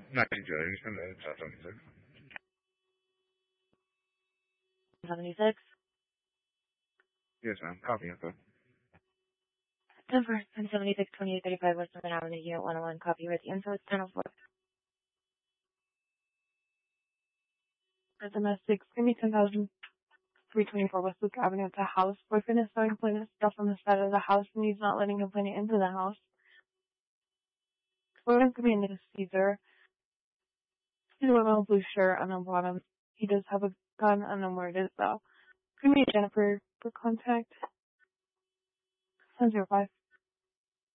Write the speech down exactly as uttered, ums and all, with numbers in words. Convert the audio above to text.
Not Judge, and then it's seventy-six. seventy-six? Yes, ma'am. Copy info. Number ten seventy-six twenty-eight thirty-five West Northern Avenue, Unit one oh one. Copy with the info. It's ten oh four. The domestic, give me ten thousand three twenty-four West Luke Avenue. It's a house. Boyfriend is throwing plaintiff stuff on the side of the house, and he's not letting him put it into the house. Boyfriend's gonna be into the Caesar. He's wearing a blue shirt on the bottom. He does have a gun. I don't know where it is, though. Give me Jennifer for contact. seven zero five.